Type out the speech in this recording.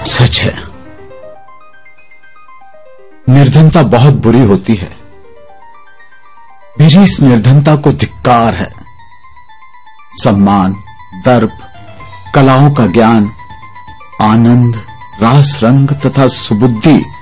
सच है, निर्धनता बहुत बुरी होती है। मेरी इस निर्धनता को धिक्कार है। सम्मान, दर्प, कलाओं का ज्ञान, आनंद, रास रंग तथा सुबुद्धि